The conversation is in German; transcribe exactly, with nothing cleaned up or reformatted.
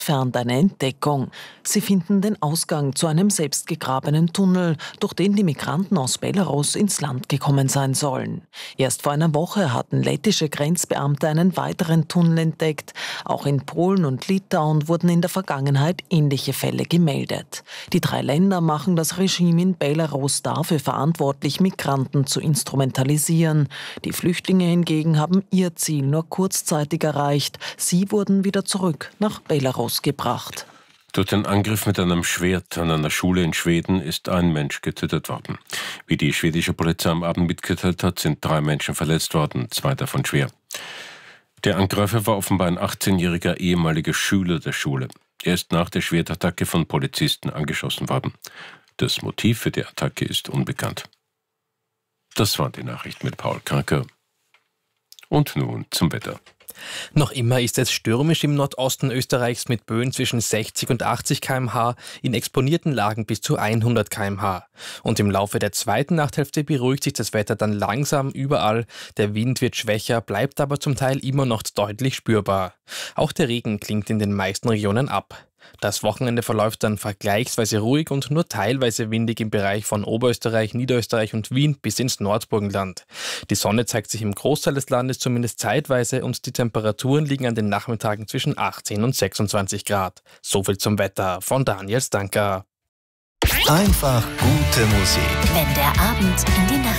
entfernt eine Entdeckung. Sie finden den Ausgang zu einem selbstgegrabenen Tunnel, durch den die Migranten aus Belarus ins Land gekommen sein sollen. Erst vor einer Woche hatten lettische Grenzbeamte einen weiteren Tunnel entdeckt. Auch in Polen und Litauen wurden in der Vergangenheit ähnliche Fälle gemeldet. Die drei Länder machen das Regime in Belarus dafür verantwortlich, Migranten zu instrumentalisieren. Die Flüchtlinge hingegen haben ihr Ziel nur kurzzeitig erreicht. Sie wurden wieder zurück nach Belarus gebracht. Durch den Angriff mit einem Schwert an einer Schule in Schweden ist ein Mensch getötet worden. Wie die schwedische Polizei am Abend mitgeteilt hat, sind drei Menschen verletzt worden, zwei davon schwer. Der Angreifer war offenbar ein achtzehnjähriger ehemaliger Schüler der Schule. Er ist nach der Schwertattacke von Polizisten angeschossen worden. Das Motiv für die Attacke ist unbekannt. Das war die Nachricht mit Paul Kranker. Und nun zum Wetter. Noch immer ist es stürmisch im Nordosten Österreichs mit Böen zwischen sechzig und achtzig Kilometer pro Stunde, in exponierten Lagen bis zu hundert Kilometer pro Stunde. Und im Laufe der zweiten Nachthälfte beruhigt sich das Wetter dann langsam überall. Der Wind wird schwächer, bleibt aber zum Teil immer noch deutlich spürbar. Auch der Regen klingt in den meisten Regionen ab. Das Wochenende verläuft dann vergleichsweise ruhig und nur teilweise windig im Bereich von Oberösterreich, Niederösterreich und Wien bis ins Nordburgenland. Die Sonne zeigt sich im Großteil des Landes zumindest zeitweise und die Temperaturen liegen an den Nachmittagen zwischen achtzehn und sechsundzwanzig Grad. Soviel zum Wetter von Daniel Stanker. Einfach gute Musik. Wenn der Abend in die Nacht